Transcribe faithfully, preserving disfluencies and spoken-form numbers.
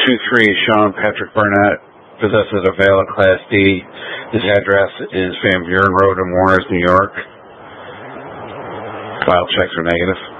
two three Sean Patrick Burnett possesses a valid Class D. His address is Van Buren Road in Warners, New York. File checks are negative.